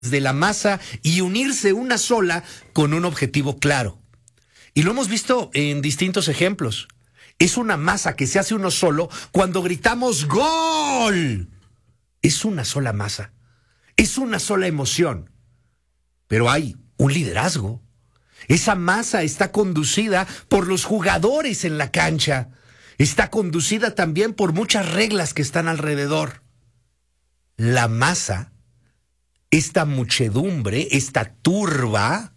de la masa y unirse una sola con un objetivo claro. Y lo hemos visto en distintos ejemplos. Es una masa que se hace uno solo cuando gritamos ¡Gol! Es una sola masa. Es una sola emoción. Pero hay un liderazgo. Esa masa está conducida por los jugadores en la cancha. Está conducida también por muchas reglas que están alrededor. La masa, esta muchedumbre, esta turba,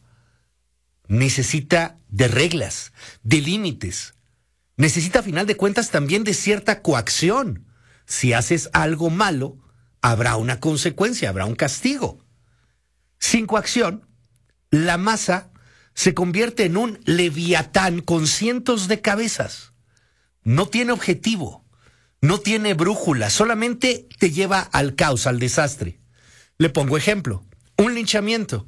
necesita de reglas, de límites. Necesita, a final de cuentas, también de cierta coacción. Si haces algo malo, habrá una consecuencia, habrá un castigo. Sin coacción, la masa se convierte en un leviatán con cientos de cabezas. No tiene objetivo, no tiene brújula, solamente te lleva al caos, al desastre. Le pongo ejemplo, un linchamiento.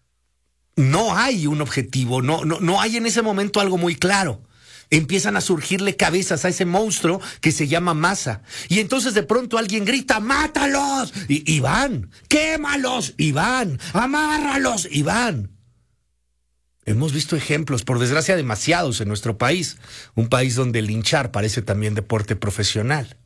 No hay un objetivo, no hay en ese momento algo muy claro. Empiezan a surgirle cabezas a ese monstruo que se llama masa. Y entonces de pronto alguien grita, ¡mátalos! Y van, ¡quémalos! Y van, ¡amárralos! Y van. Hemos visto ejemplos, por desgracia demasiados en nuestro país. Un país donde linchar parece también deporte profesional.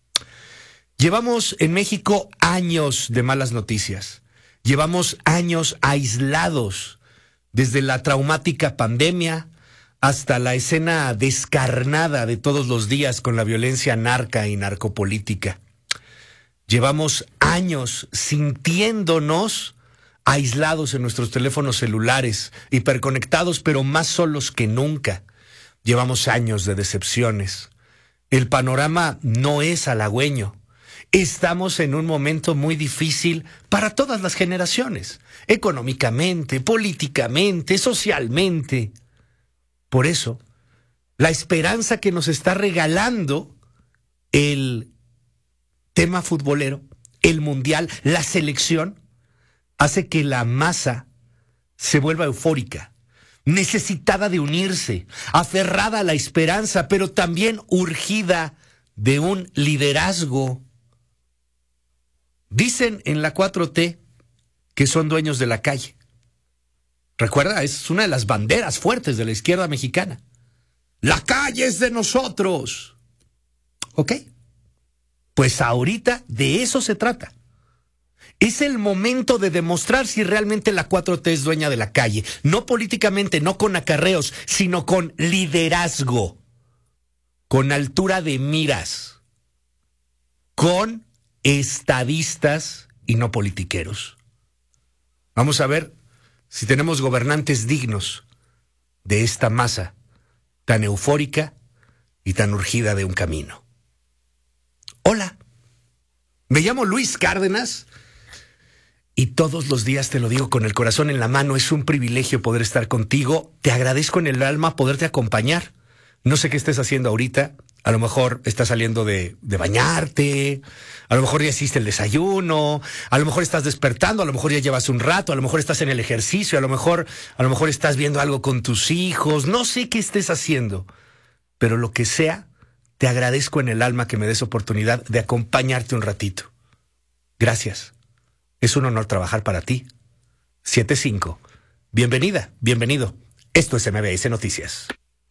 Llevamos en México años de malas noticias. Llevamos años aislados, desde la traumática pandemia hasta la escena descarnada de todos los días con la violencia narca y narcopolítica. Llevamos años sintiéndonos aislados en nuestros teléfonos celulares, hiperconectados, pero más solos que nunca. Llevamos años de decepciones. El panorama no es halagüeño. Estamos en un momento muy difícil para todas las generaciones, económicamente, políticamente, socialmente. Por eso, la esperanza que nos está regalando el tema futbolero, el mundial, la selección, hace que la masa se vuelva eufórica, necesitada de unirse, aferrada a la esperanza, pero también urgida de un liderazgo. Dicen en la 4T que son dueños de la calle. Recuerda, es una de las banderas fuertes de la izquierda mexicana. La calle es de nosotros. ¿Ok? Pues ahorita de eso se trata. Es el momento de demostrar si realmente la 4T es dueña de la calle. No políticamente, no con acarreos, sino con liderazgo, con altura de miras, con estadistas y no politiqueros. Vamos a ver si tenemos gobernantes dignos de esta masa tan eufórica y tan urgida de un camino. Hola, me llamo Luis Cárdenas y todos los días te lo digo con el corazón en la mano, es un privilegio poder estar contigo. Te agradezco en el alma poderte acompañar. No sé qué estés haciendo ahorita. A lo mejor estás saliendo de bañarte, a lo mejor ya hiciste el desayuno, a lo mejor estás despertando, a lo mejor ya llevas un rato, a lo mejor estás en el ejercicio, a lo mejor estás viendo algo con tus hijos. No sé qué estés haciendo, pero lo que sea, te agradezco en el alma que me des oportunidad de acompañarte un ratito. Gracias. Es un honor trabajar para ti. 7-5. Bienvenida, bienvenido. Esto es MBS Noticias.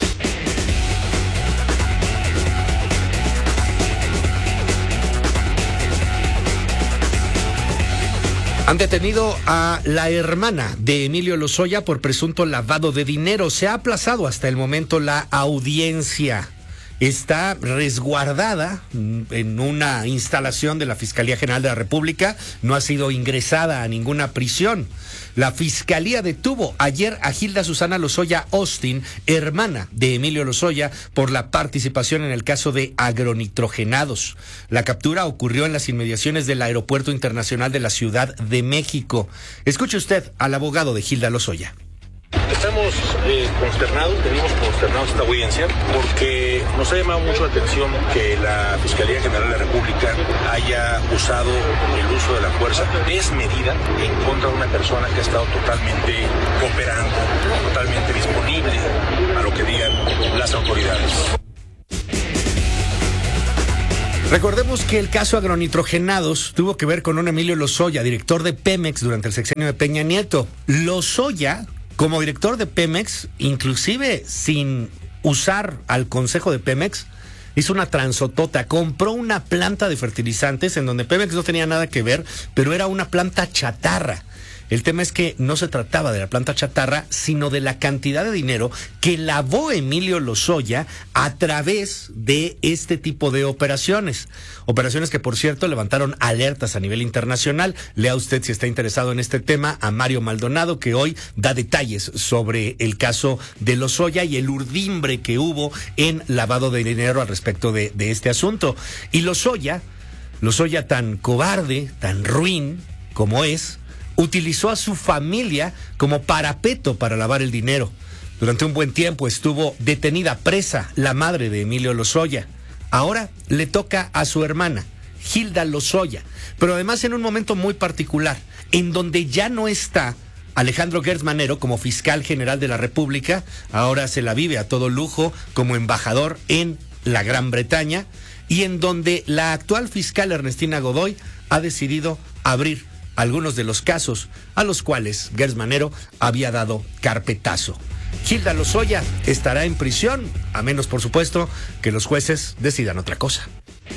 Han detenido a la hermana de Emilio Lozoya por presunto lavado de dinero. Se ha aplazado hasta el momento la audiencia. Está resguardada en una instalación de la Fiscalía General de la República. No ha sido ingresada a ninguna prisión. La Fiscalía detuvo ayer a Gilda Susana Lozoya Austin, hermana de Emilio Lozoya, por la participación en el caso de agronitrogenados. La captura ocurrió en las inmediaciones del Aeropuerto Internacional de la Ciudad de México. Escuche usted al abogado de Gilda Lozoya. Estamos venimos consternados esta audiencia porque nos ha llamado mucho la atención que la Fiscalía General de la República haya usado el uso de la fuerza desmedida en contra de una persona que ha estado totalmente cooperando, totalmente disponible a lo que digan las autoridades. Recordemos que el caso agronitrogenados tuvo que ver con un Emilio Lozoya, director de Pemex durante el sexenio de Peña Nieto. Lozoya, como director de Pemex, inclusive sin usar al consejo de Pemex, hizo una transotota, compró una planta de fertilizantes en donde Pemex no tenía nada que ver, pero era una planta chatarra. El tema es que no se trataba de la planta chatarra, sino de la cantidad de dinero que lavó Emilio Lozoya a través de este tipo de operaciones. Operaciones que, por cierto, levantaron alertas a nivel internacional. Lea usted, si está interesado en este tema, a Mario Maldonado, que hoy da detalles sobre el caso de Lozoya y el urdimbre que hubo en lavado de dinero al respecto de este asunto. Y Lozoya, tan cobarde, tan ruin como es, utilizó a su familia como parapeto para lavar el dinero. Durante un buen tiempo estuvo detenida, presa, la madre de Emilio Lozoya. Ahora le toca a su hermana, Hilda Lozoya, pero además en un momento muy particular, en donde ya no está Alejandro Gertz Manero como fiscal general de la República. Ahora se la vive a todo lujo como embajador en la Gran Bretaña, y en donde la actual fiscal Ernestina Godoy ha decidido abrir algunos de los casos a los cuales Gertz Manero había dado carpetazo. Hilda Lozoya estará en prisión, a menos, por supuesto, que los jueces decidan otra cosa.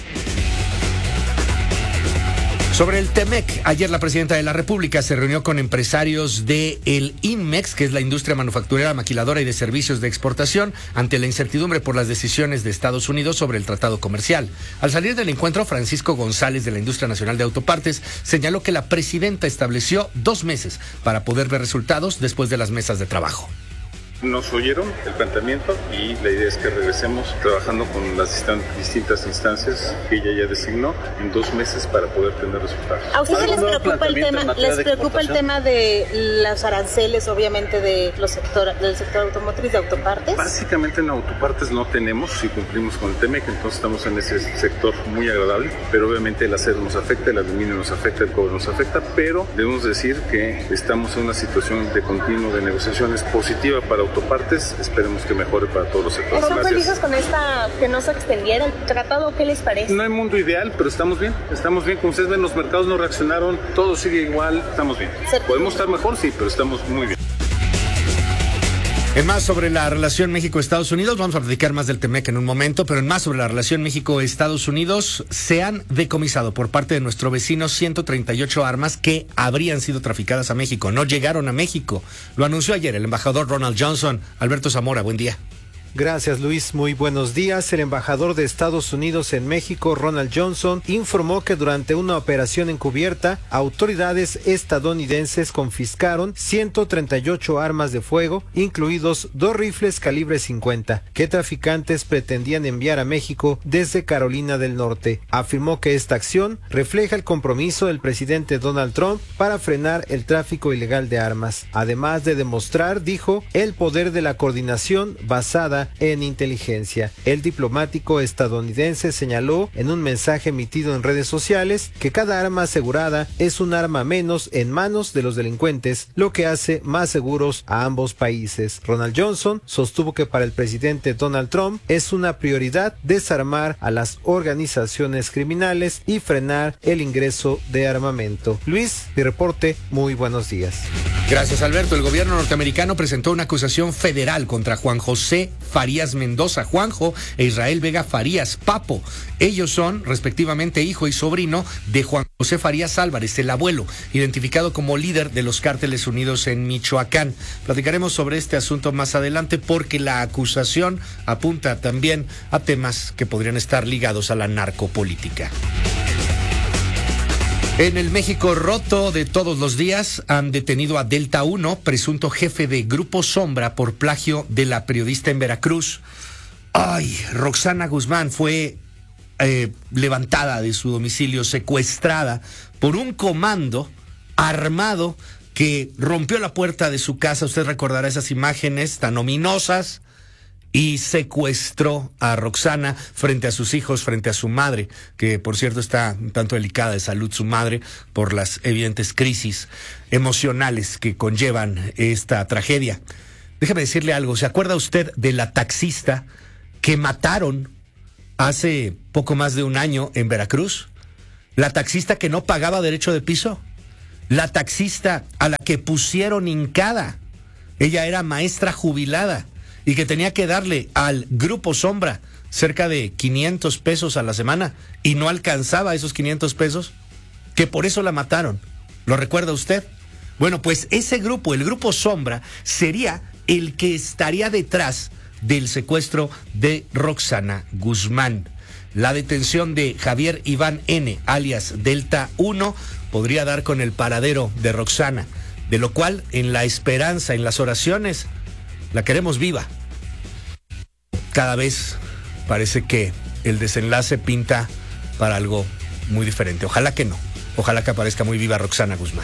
Sobre el TEMEC, ayer la presidenta de la República se reunió con empresarios de el INMEX, que es la industria manufacturera, maquiladora y de servicios de exportación, ante la incertidumbre por las decisiones de Estados Unidos sobre el tratado comercial. Al salir del encuentro, Francisco González, de la Industria Nacional de Autopartes, señaló que la presidenta estableció 2 meses para poder ver resultados después de las mesas de trabajo. Nos oyeron el planteamiento y la idea es que regresemos trabajando con las distintas instancias que ella ya designó en 2 meses para poder tener resultados. ¿A ustedes les preocupa el tema de los aranceles, obviamente, del sector automotriz, de autopartes? Básicamente en autopartes no tenemos, si cumplimos con el TEMEC, entonces estamos en ese sector muy agradable, pero obviamente el acero nos afecta, el aluminio nos afecta, el cobre nos afecta, pero debemos decir que estamos en una situación de continuo de negociaciones positiva para autopartes, esperemos que mejore para todos los sectores. ¿Están felices con que no se extendiera el tratado? ¿Qué les parece? No hay mundo ideal, pero estamos bien, como ustedes ven, los mercados no reaccionaron, todo sigue igual, estamos bien. ¿Podemos estar mejor? Sí, pero estamos muy bien. En más sobre la relación México-Estados Unidos, vamos a platicar más del TEMEC en un momento, pero en más sobre la relación México-Estados Unidos, se han decomisado por parte de nuestro vecino 138 armas que habrían sido traficadas a México. No llegaron a México. Lo anunció ayer el embajador Ronald Johnson. Alberto Zamora, buen día. Gracias, Luis. Muy buenos días. El embajador de Estados Unidos en México, Ronald Johnson, informó que durante una operación encubierta, autoridades estadounidenses confiscaron 138 armas de fuego, incluidos 2 rifles calibre 50, que traficantes pretendían enviar a México desde Carolina del Norte. Afirmó que esta acción refleja el compromiso del presidente Donald Trump para frenar el tráfico ilegal de armas, además de demostrar, dijo, el poder de la coordinación basada en inteligencia. El diplomático estadounidense señaló en un mensaje emitido en redes sociales que cada arma asegurada es un arma menos en manos de los delincuentes, lo que hace más seguros a ambos países. Ronald Johnson sostuvo que para el presidente Donald Trump es una prioridad desarmar a las organizaciones criminales y frenar el ingreso de armamento. Luis, mi reporte, muy buenos días. Gracias, Alberto. El gobierno norteamericano presentó una acusación federal contra Juan José Farías Mendoza, Juanjo, e Israel Vega Farías, Papo. Ellos son, respectivamente, hijo y sobrino de Juan José Farías Álvarez, el abuelo, identificado como líder de los Cárteles Unidos en Michoacán. Platicaremos sobre este asunto más adelante porque la acusación apunta también a temas que podrían estar ligados a la narcopolítica. En el México roto de todos los días, han detenido a Delta 1, presunto jefe de Grupo Sombra, por plagio de la periodista en Veracruz. Roxana Guzmán fue levantada de su domicilio, secuestrada por un comando armado que rompió la puerta de su casa. Usted recordará esas imágenes tan ominosas. Y secuestró a Roxana frente a sus hijos, frente a su madre, que por cierto está un tanto delicada de salud su madre por las evidentes crisis emocionales que conllevan esta tragedia. Déjeme decirle algo, ¿se acuerda usted de la taxista que mataron hace poco más de un año en Veracruz? La taxista que no pagaba derecho de piso. La taxista a la que pusieron hincada. Ella era maestra jubilada y que tenía que darle al Grupo Sombra cerca de 500 pesos a la semana y no alcanzaba esos 500 pesos, que por eso la mataron. ¿Lo recuerda usted? Bueno, pues ese grupo, el Grupo Sombra, sería el que estaría detrás del secuestro de Roxana Guzmán. La detención de Javier Iván N., alias Delta 1, podría dar con el paradero de Roxana, de lo cual, en la esperanza, en las oraciones, la queremos viva. Cada vez parece que el desenlace pinta para algo muy diferente. Ojalá que no. Ojalá que aparezca muy viva Roxana Guzmán.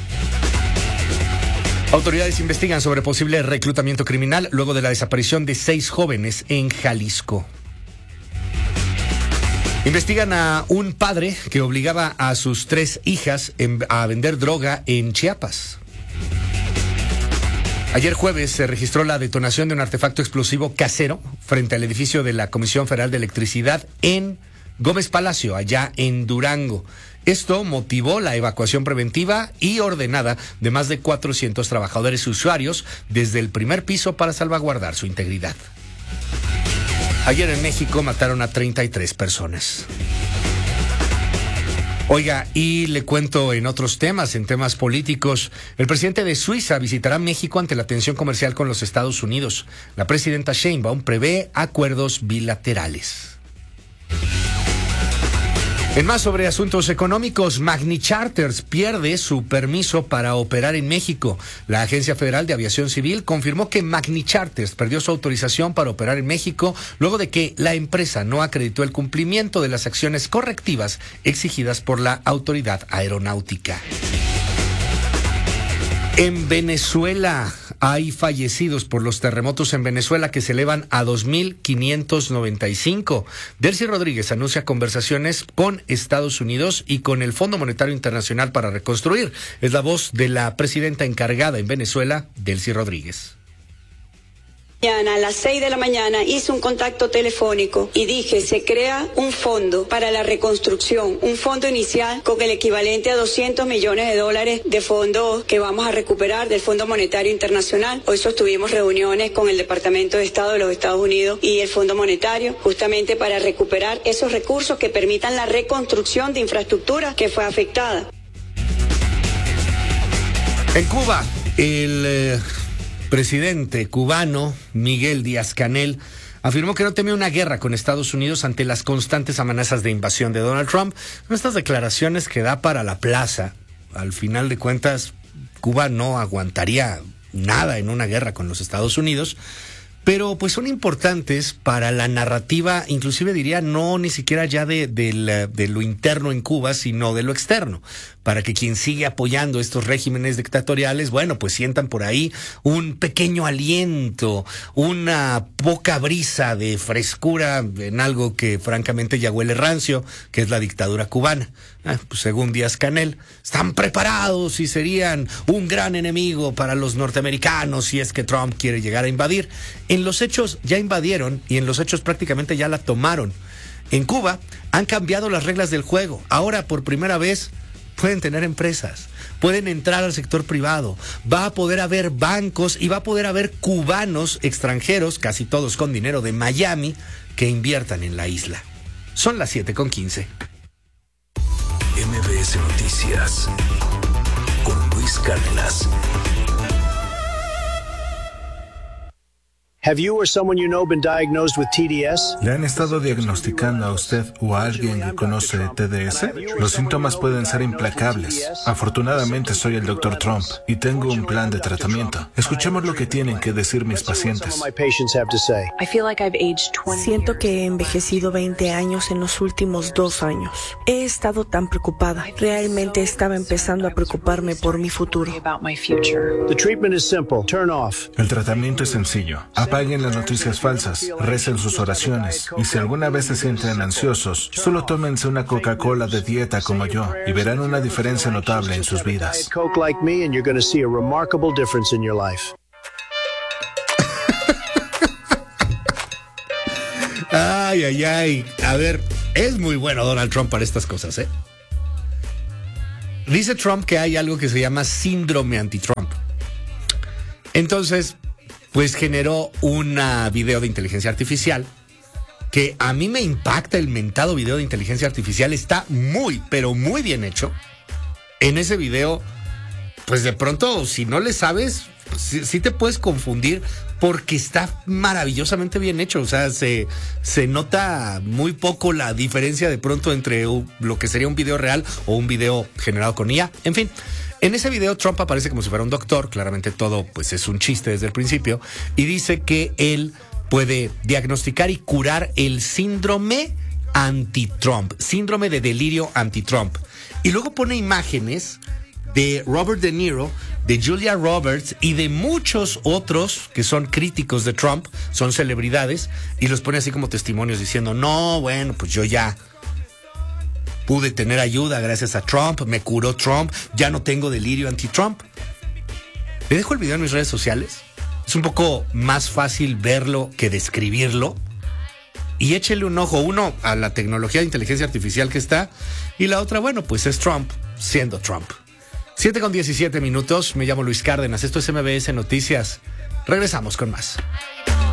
Autoridades investigan sobre posible reclutamiento criminal luego de la desaparición de 6 jóvenes en Jalisco. Investigan a un padre que obligaba a sus 3 hijas a vender droga en Chiapas. Ayer jueves se registró la detonación de un artefacto explosivo casero frente al edificio de la Comisión Federal de Electricidad en Gómez Palacio, allá en Durango. Esto motivó la evacuación preventiva y ordenada de más de 400 trabajadores y usuarios desde el primer piso para salvaguardar su integridad. Ayer en México mataron a 33 personas. Oiga, y le cuento en otros temas, en temas políticos, el presidente de Suiza visitará México ante la tensión comercial con los Estados Unidos. La presidenta Sheinbaum prevé acuerdos bilaterales. En más sobre asuntos económicos, Magni Charters pierde su permiso para operar en México. La Agencia Federal de Aviación Civil confirmó que Magni Charters perdió su autorización para operar en México luego de que la empresa no acreditó el cumplimiento de las acciones correctivas exigidas por la autoridad aeronáutica. En Venezuela hay fallecidos por los terremotos en Venezuela que se elevan a 2.595. Delcy Rodríguez anuncia conversaciones con Estados Unidos y con el Fondo Monetario Internacional para reconstruir. Es la voz de la presidenta encargada en Venezuela, Delcy Rodríguez. A las 6 de la mañana hice un contacto telefónico y dije, se crea un fondo para la reconstrucción, un fondo inicial con el equivalente a $200 millones de fondos que vamos a recuperar del Fondo Monetario Internacional. Hoy sostuvimos reuniones con el Departamento de Estado de los Estados Unidos y el Fondo Monetario, justamente para recuperar esos recursos que permitan la reconstrucción de infraestructura que fue afectada. En Cuba, el presidente cubano Miguel Díaz-Canel afirmó que no teme una guerra con Estados Unidos ante las constantes amenazas de invasión de Donald Trump. Estas declaraciones que da para la plaza. Al final de cuentas, Cuba no aguantaría nada en una guerra con los Estados Unidos, pero pues son importantes para la narrativa, inclusive diría no ni siquiera ya de lo interno en Cuba, sino de lo externo, para que quien sigue apoyando estos regímenes dictatoriales, bueno, pues sientan por ahí un pequeño aliento, una poca brisa de frescura en algo que francamente ya huele rancio, que es la dictadura cubana. Pues según Díaz-Canel, están preparados y serían un gran enemigo para los norteamericanos si es que Trump quiere llegar a invadir. En los hechos ya invadieron y en los hechos prácticamente ya la tomaron. En Cuba han cambiado las reglas del juego. Ahora por primera vez pueden tener empresas, pueden entrar al sector privado, va a poder haber bancos y va a poder haber cubanos extranjeros, casi todos con dinero de Miami, que inviertan en la isla. Son las 7:15. MBS Noticias con Luis Cárdenas. Have you or someone you know been diagnosed with TDS? ¿Le han estado diagnosticando a usted o a alguien que conoce de TDS? Los síntomas pueden ser implacables. Afortunadamente soy el Dr. Trump y tengo un plan de tratamiento. Escuchemos lo que tienen que decir mis pacientes. Siento que he envejecido 20 años en los últimos 2 años. He estado tan preocupada. Realmente estaba empezando a preocuparme por mi futuro. El tratamiento es sencillo. Apaguen las noticias falsas, recen sus oraciones y si alguna vez se sienten ansiosos, solo tómense una Coca-Cola de dieta como yo y verán una diferencia notable en sus vidas. Ay. A ver, es muy bueno Donald Trump para estas cosas, ¿eh? Dice Trump que hay algo que se llama síndrome anti-Trump. Entonces, pues generó un video de inteligencia artificial que a mí me impacta. El mentado video de inteligencia artificial está muy, pero muy bien hecho. En ese video, pues de pronto, si no le sabes, sí te puedes confundir porque está maravillosamente bien hecho. O sea, se nota muy poco la diferencia de pronto entre lo que sería un video real o un video generado con IA. En fin, en ese video Trump aparece como si fuera un doctor. Claramente todo pues es un chiste desde el principio. Y dice que él puede diagnosticar y curar el síndrome anti-Trump, síndrome de delirio anti-Trump. Y luego pone imágenes de Robert De Niro, de Julia Roberts y de muchos otros que son críticos de Trump, son celebridades, y los pone así como testimonios diciendo, no, bueno, pues yo ya pude tener ayuda gracias a Trump, me curó Trump, ya no tengo delirio anti-Trump. Le dejo el video en mis redes sociales. Es un poco más fácil verlo que describirlo. Y échele un ojo, uno, a la tecnología de inteligencia artificial que está, y la otra, bueno, pues es Trump siendo Trump. 7:17 minutos, me llamo Luis Cárdenas, esto es MBS Noticias. Regresamos con más.